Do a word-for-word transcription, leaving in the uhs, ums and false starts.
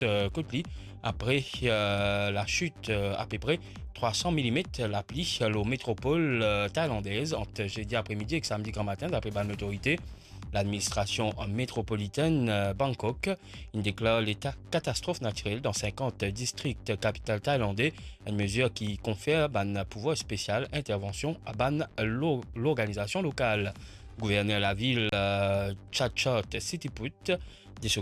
euh, Kotli après euh, la chute euh, à peu près trois cents millimètres la pluie la métropole euh, thaïlandaise entre jeudi après-midi et samedi grand matin d'après l'autorité. L'administration métropolitaine euh, Bangkok il déclare l'état catastrophe naturelle dans cinquante districts capitales thaïlandais, une mesure qui confère un pouvoir spécial intervention à ban l'organisation locale. Gouverneur de la ville euh, Chachot Sitiput